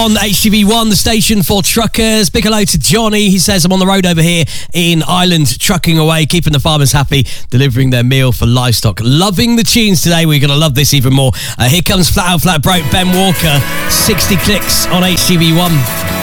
on HTV1, the station for truckers. Big hello to Johnny. He says, I'm on the road over here in Ireland, trucking away, keeping the farmers happy, delivering their meal for livestock. Loving the tunes today. We're going to love this even more. Here comes Flat Out Flat Broke, Ben Walker, 60 clicks on HTV1.